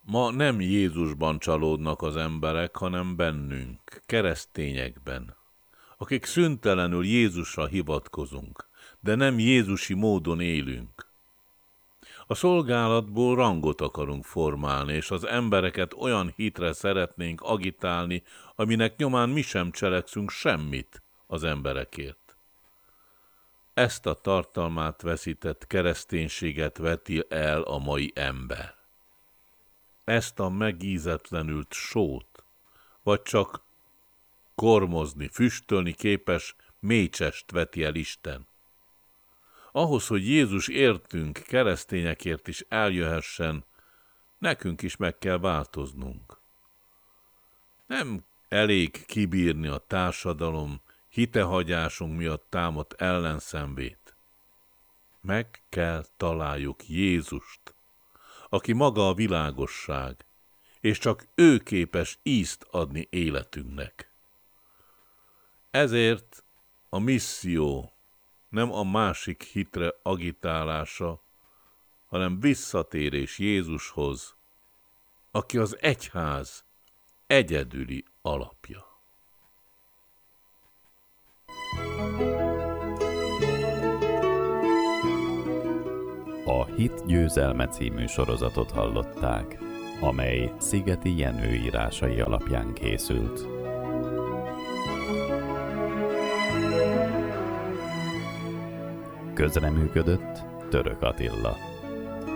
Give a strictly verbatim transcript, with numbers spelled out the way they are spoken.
Ma nem Jézusban csalódnak az emberek, hanem bennünk, keresztényekben, akik szüntelenül Jézusra hivatkozunk, de nem jézusi módon élünk. A szolgálatból rangot akarunk formálni, és az embereket olyan hitre szeretnénk agitálni, aminek nyomán mi sem cselekszünk semmit az emberekért. Ezt a tartalmát veszített kereszténységet veti el a mai ember. Ezt a megízetlenült sót, vagy csak kormozni, füstölni képes mécsest veti el Isten. Ahhoz, hogy Jézus értünk, keresztényekért is eljöhessen, nekünk is meg kell változnunk. Nem elég kibírni a társadalom hitehagyásunk miatt támadt ellenszenvét. Meg kell találjuk Jézust, aki maga a világosság, és csak ő képes ízt adni életünknek. Ezért a misszió nem a másik hitre agitálása, hanem visszatérés Jézushoz, aki az egyház egyedüli alapja. A Hit győzelme című sorozatot hallották, amely Szigeti Jenő írásai alapján készült. Közreműködött Török Attila.